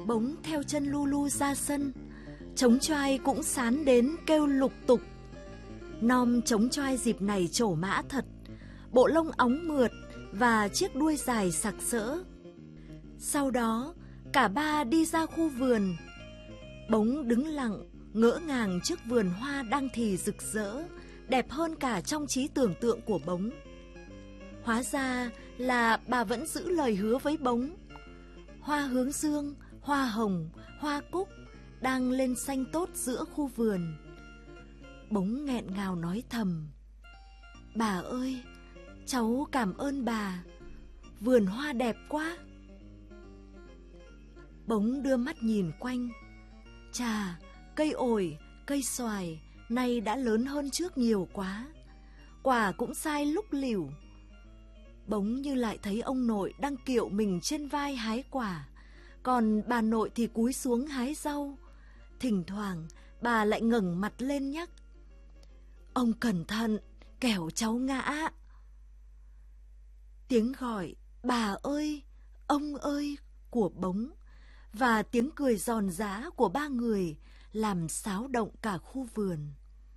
Bống theo chân Lulu ra sân. Trống choai cũng sán đến kêu lục tục. Nom trống choai dịp này trổ mã thật, bộ lông óng mượt và chiếc đuôi dài sặc sỡ. Sau đó cả ba đi ra khu vườn. Bống đứng lặng ngỡ ngàng trước vườn hoa đang thì rực rỡ, đẹp hơn cả trong trí tưởng tượng của Bống. Hóa ra là bà vẫn giữ lời hứa với Bống. Hoa hướng dương, hoa hồng, hoa cúc đang lên xanh tốt giữa khu vườn. Bống nghẹn ngào nói thầm: "Bà ơi, cháu cảm ơn bà, vườn hoa đẹp quá." Bống đưa mắt nhìn quanh. Chà, cây ổi, cây xoài nay đã lớn hơn trước nhiều quá. Quả cũng sai lúc lỉu. Bống như lại thấy ông nội đang kiệu mình trên vai hái quả, còn bà nội thì cúi xuống hái rau. Thỉnh thoảng bà lại ngẩng mặt lên nhắc: "Ông cẩn thận, kẻo cháu ngã." Tiếng gọi "bà ơi, ông ơi" của Bống và tiếng cười giòn giã của ba người làm xáo động cả khu vườn.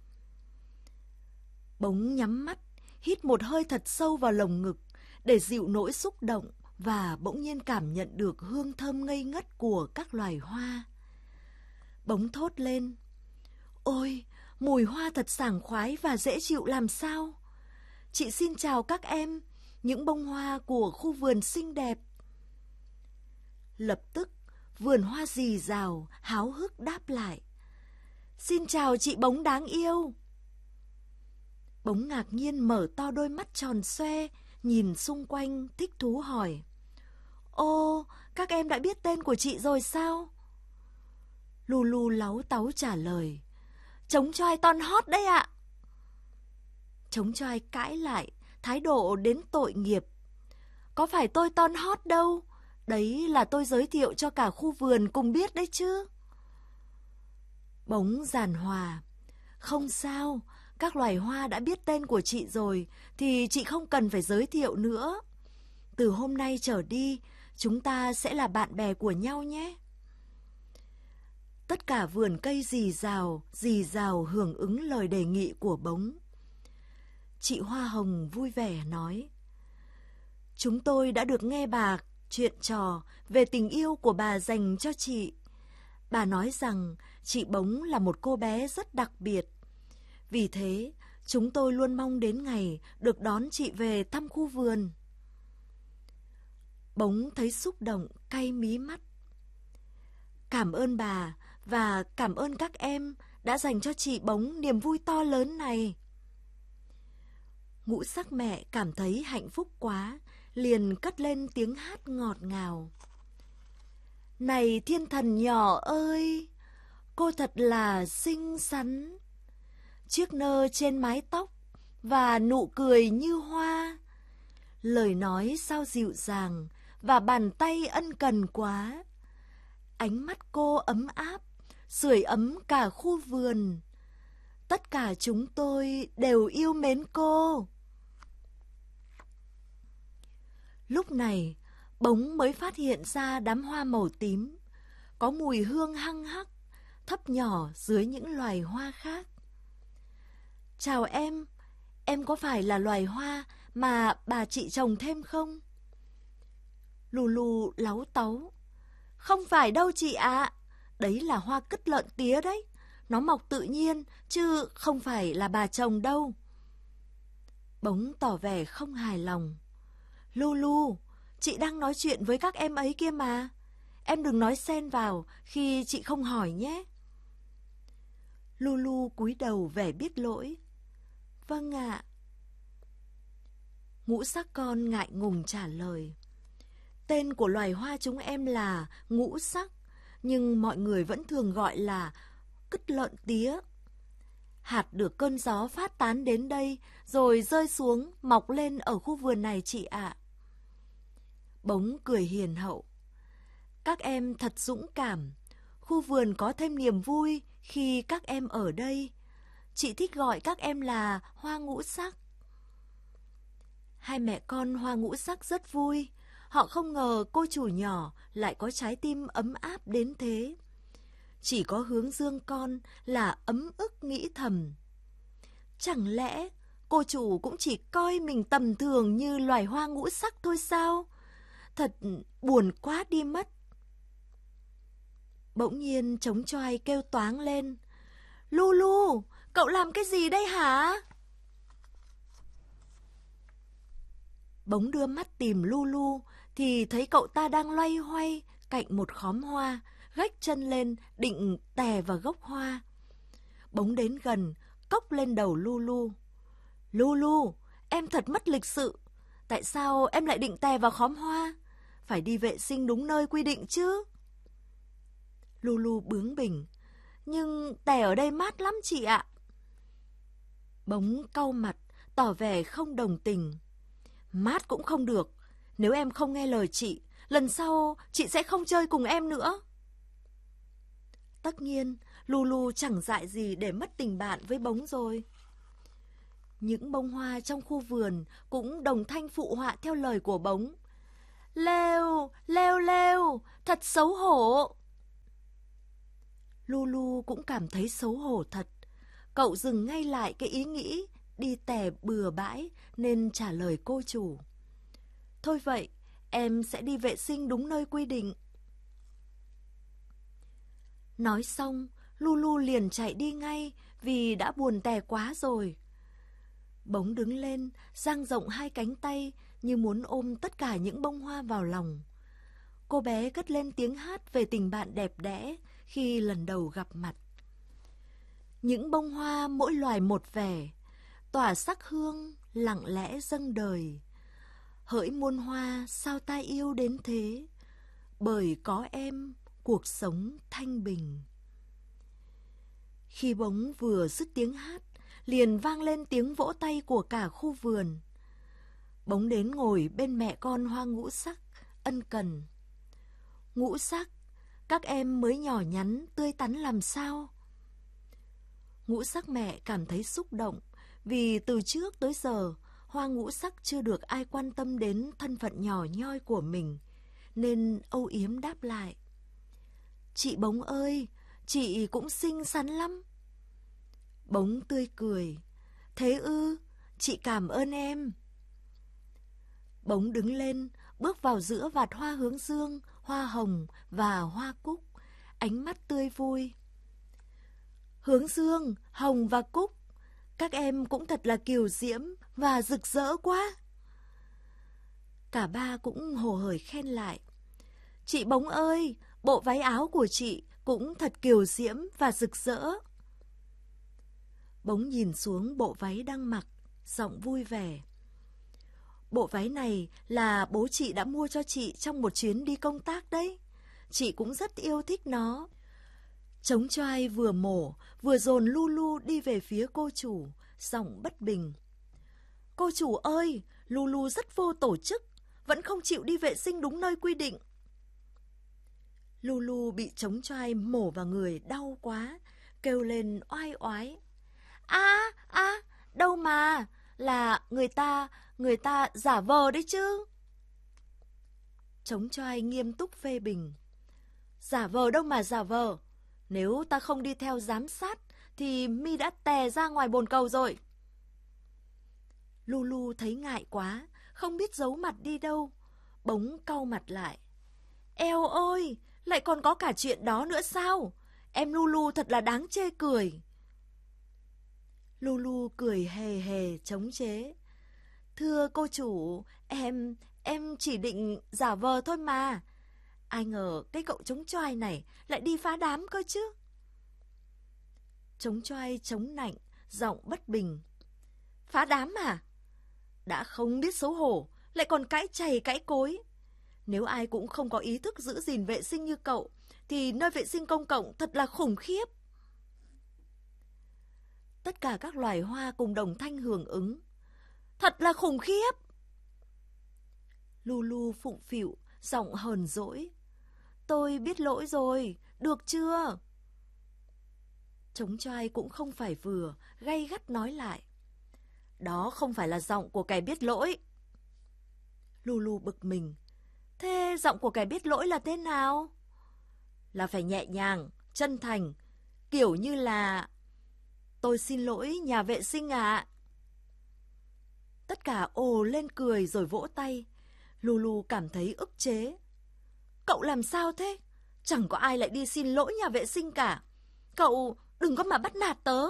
Bống nhắm mắt, hít một hơi thật sâu vào lồng ngực để dịu nỗi xúc động và bỗng nhiên cảm nhận được hương thơm ngây ngất của các loài hoa. Bống thốt lên: "Ôi, mùi hoa thật sảng khoái và dễ chịu làm sao. Chị xin chào các em, những bông hoa của khu vườn xinh đẹp." Lập tức, vườn hoa rì rào, háo hức đáp lại: "Xin chào chị Bống đáng yêu." Bống ngạc nhiên mở to đôi mắt tròn xoe, nhìn xung quanh thích thú hỏi: "Ô, các em đã biết tên của chị rồi sao?" Lulu láu táu trả lời: "Trống choai ton hót đấy ạ." Trống choai cãi lại, thái độ đến tội nghiệp: "Có phải tôi ton hót đâu, đấy là tôi giới thiệu cho cả khu vườn cùng biết đấy chứ." Bống giàn hòa: "Không sao, các loài hoa đã biết tên của chị rồi thì chị không cần phải giới thiệu nữa. Từ hôm nay trở đi, chúng ta sẽ là bạn bè của nhau nhé." Tất cả vườn cây rì rào hưởng ứng lời đề nghị của Bống. Chị Hoa Hồng vui vẻ nói: "Chúng tôi đã được nghe bà chuyện trò về tình yêu của bà dành cho chị. Bà nói rằng chị Bống là một cô bé rất đặc biệt. Vì thế, chúng tôi luôn mong đến ngày được đón chị về thăm khu vườn." Bống thấy xúc động, cay mí mắt. "Cảm ơn bà và cảm ơn các em đã dành cho chị Bống niềm vui to lớn này." Ngũ sắc mẹ cảm thấy hạnh phúc quá, liền cất lên tiếng hát ngọt ngào: "Này thiên thần nhỏ ơi, cô thật là xinh xắn. Chiếc nơ trên mái tóc và nụ cười như hoa. Lời nói sao dịu dàng và bàn tay ân cần quá. Ánh mắt cô ấm áp, sưởi ấm cả khu vườn. Tất cả chúng tôi đều yêu mến cô." Lúc này, Bống mới phát hiện ra đám hoa màu tím, có mùi hương hăng hắc, thấp nhỏ dưới những loài hoa khác. "Chào em có phải là loài hoa mà bà chị trồng thêm không?" Lulu láu táu: "Không phải đâu chị ạ, đấy là hoa cứt lợn tía đấy, nó mọc tự nhiên chứ không phải là bà trồng đâu." Bống tỏ vẻ không hài lòng: "Lulu, chị đang nói chuyện với các em ấy kia mà, em đừng nói xen vào khi chị không hỏi nhé." Lulu cúi đầu vẻ biết lỗi: "Vâng ạ." Ngũ sắc con ngại ngùng trả lời: "Tên của loài hoa chúng em là ngũ sắc, nhưng mọi người vẫn thường gọi là cứt lợn tía. Hạt được cơn gió phát tán đến đây rồi rơi xuống mọc lên ở khu vườn này chị ạ." Bống cười hiền hậu: "Các em thật dũng cảm, khu vườn có thêm niềm vui khi các em ở đây. Chị thích gọi các em là hoa ngũ sắc." Hai mẹ con hoa ngũ sắc rất vui. Họ không ngờ cô chủ nhỏ lại có trái tim ấm áp đến thế. Chỉ có Hướng Dương con là ấm ức nghĩ thầm. Chẳng lẽ cô chủ cũng chỉ coi mình tầm thường như loài hoa ngũ sắc thôi sao? Thật buồn quá đi mất. Bỗng nhiên Trống Choai kêu toáng lên. Lulu, cậu làm cái gì đây hả? Bống đưa mắt tìm Lulu thì thấy cậu ta đang loay hoay cạnh một khóm hoa, gách chân lên định tè vào gốc hoa. Bống đến gần, cốc lên đầu Lulu. Lulu, em thật mất lịch sự. Tại sao em lại định tè vào khóm hoa? Phải đi vệ sinh đúng nơi quy định chứ. Lulu bướng bỉnh. Nhưng tè ở đây mát lắm chị ạ. Bống cau mặt, tỏ vẻ không đồng tình. Mát cũng không được. Nếu em không nghe lời chị, lần sau chị sẽ không chơi cùng em nữa. Tất nhiên, Lulu chẳng dại gì để mất tình bạn với Bống rồi. Những bông hoa trong khu vườn cũng đồng thanh phụ họa theo lời của Bống. Lêu, lêu lêu, thật xấu hổ. Lulu cũng cảm thấy xấu hổ thật. Cậu dừng ngay lại cái ý nghĩ đi tè bừa bãi nên trả lời cô chủ. Thôi vậy, em sẽ đi vệ sinh đúng nơi quy định. Nói xong, Lulu liền chạy đi ngay vì đã buồn tè quá rồi. Bống đứng lên, dang rộng hai cánh tay như muốn ôm tất cả những bông hoa vào lòng. Cô bé cất lên tiếng hát về tình bạn đẹp đẽ khi lần đầu gặp mặt. Những bông hoa mỗi loài một vẻ, tỏa sắc hương lặng lẽ dâng đời. Hỡi muôn hoa sao ta yêu đến thế, bởi có em cuộc sống thanh bình. Khi Bống vừa dứt tiếng hát, liền vang lên tiếng vỗ tay của cả khu vườn. Bống đến ngồi bên mẹ con hoa ngũ sắc, ân cần. Ngũ sắc, các em mới nhỏ nhắn, tươi tắn làm sao? Ngũ sắc mẹ cảm thấy xúc động, vì từ trước tới giờ, hoa ngũ sắc chưa được ai quan tâm đến thân phận nhỏ nhoi của mình, nên âu yếm đáp lại. Chị Bống ơi, chị cũng xinh xắn lắm. Bống tươi cười. Thế ư, chị cảm ơn em. Bống đứng lên, bước vào giữa vạt hoa hướng dương, hoa hồng và hoa cúc, ánh mắt tươi vui. Hướng dương, hồng và cúc, các em cũng thật là kiều diễm và rực rỡ quá. Cả ba cũng hồ hởi khen lại. Chị Bống ơi, bộ váy áo của chị cũng thật kiều diễm và rực rỡ. Bống nhìn xuống bộ váy đang mặc, giọng vui vẻ. Bộ váy này là bố chị đã mua cho chị trong một chuyến đi công tác đấy. Chị cũng rất yêu thích nó. Trống Choai vừa mổ, vừa dồn Lulu đi về phía cô chủ, giọng bất bình. Cô chủ ơi, Lulu rất vô tổ chức, vẫn không chịu đi vệ sinh đúng nơi quy định. Lulu bị Trống Choai mổ vào người đau quá, kêu lên oai oái. Đâu mà, là người ta giả vờ đấy chứ. Trống Choai nghiêm túc phê bình. Giả vờ đâu mà giả vờ, nếu ta không đi theo giám sát thì mi đã tè ra ngoài bồn cầu rồi. Lulu thấy ngại quá, không biết giấu mặt đi đâu. Bống cau mặt lại. Eo ơi, lại còn có cả chuyện đó nữa sao? Em Lulu thật là đáng chê cười. Lulu cười hề hề chống chế. Thưa cô chủ, em chỉ định giả vờ thôi mà. Ai ngờ cái cậu Trống Choai này lại đi phá đám cơ chứ. Trống Choai chống nạnh, giọng bất bình. Phá đám à? Đã không biết xấu hổ, lại còn cãi chày cãi cối. Nếu ai cũng không có ý thức giữ gìn vệ sinh như cậu, thì nơi vệ sinh công cộng thật là khủng khiếp. Tất cả các loài hoa cùng đồng thanh hưởng ứng. Thật là khủng khiếp. Lulu phụng phịu, giọng hờn dỗi. Tôi biết lỗi rồi, được chưa? Trống Choai cũng không phải vừa, gay gắt nói lại. Đó không phải là giọng của kẻ biết lỗi. Lulu bực mình. Thế giọng của kẻ biết lỗi là thế nào? Là phải nhẹ nhàng, chân thành, kiểu như là: tôi xin lỗi nhà vệ sinh ạ. Tất cả ồ lên cười rồi vỗ tay. Lulu cảm thấy ức chế. Cậu làm sao thế? Chẳng có ai lại đi xin lỗi nhà vệ sinh cả. Cậu đừng có mà bắt nạt tớ.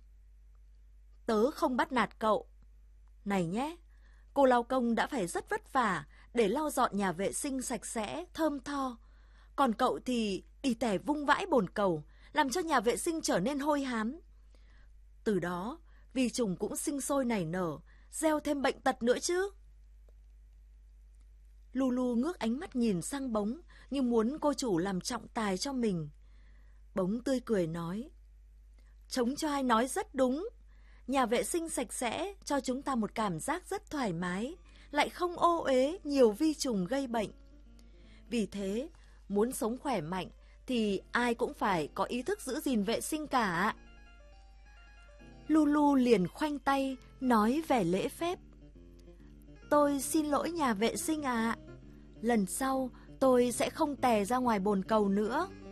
Tớ không bắt nạt cậu. Này nhé, cô lao công đã phải rất vất vả để lau dọn nhà vệ sinh sạch sẽ, thơm tho. Còn cậu thì đi tẻ vung vãi bồn cầu, làm cho nhà vệ sinh trở nên hôi hám. Từ đó, vi trùng cũng sinh sôi nảy nở, gieo thêm bệnh tật nữa chứ. Lulu ngước ánh mắt nhìn sang Bống như muốn cô chủ làm trọng tài cho mình. Bống tươi cười nói: Chống choai nói rất đúng. Nhà vệ sinh sạch sẽ cho chúng ta một cảm giác rất thoải mái, lại không ô uế nhiều vi trùng gây bệnh. Vì thế, muốn sống khỏe mạnh thì ai cũng phải có ý thức giữ gìn vệ sinh cả. Lulu liền khoanh tay, nói vẻ lễ phép: Tôi xin lỗi nhà vệ sinh ạ. Lần sau tôi sẽ không tè ra ngoài bồn cầu nữa.